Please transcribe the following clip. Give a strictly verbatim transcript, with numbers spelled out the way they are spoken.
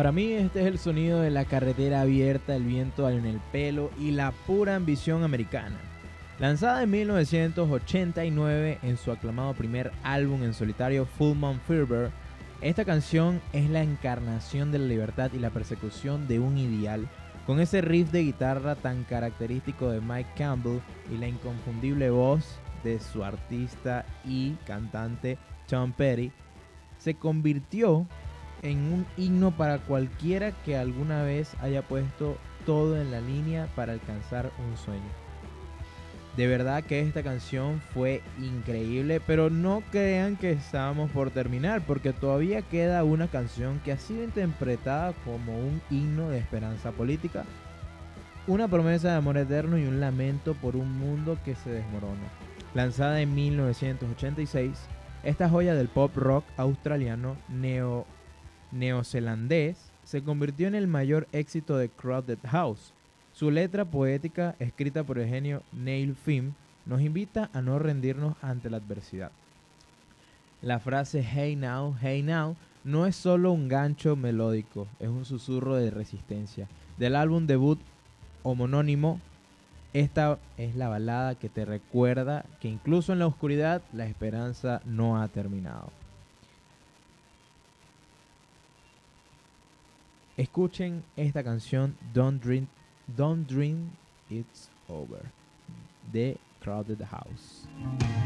Para mí este es el sonido de la carretera abierta, el viento en el pelo y la pura ambición americana. Lanzada en mil novecientos ochenta y nueve en su aclamado primer álbum en solitario Full Moon Fever, esta canción es la encarnación de la libertad y la persecución de un ideal, con ese riff de guitarra tan característico de Mike Campbell y la inconfundible voz de su artista y cantante Tom Petty. Se convirtió en un himno para cualquiera que alguna vez haya puesto todo en la línea para alcanzar un sueño. De verdad que esta canción fue increíble, pero no crean que estábamos por terminar, porque todavía queda una canción que ha sido interpretada como un himno de esperanza política, una promesa de amor eterno y un lamento por un mundo que se desmorona. Lanzada en mil novecientos ochenta y seis, esta joya del pop rock australiano neo, neozelandés se convirtió en el mayor éxito de Crowded House. Su letra poética, escrita por el genio Neil Finn, nos invita a no rendirnos ante la adversidad. La frase "Hey now, hey now" no es solo un gancho melódico, es un susurro de resistencia. Del álbum debut homónimo, esta es la balada que te recuerda que incluso en la oscuridad la esperanza no ha terminado. Escuchen esta canción Don't Dream, Don't Dream It's Over de Crowded House.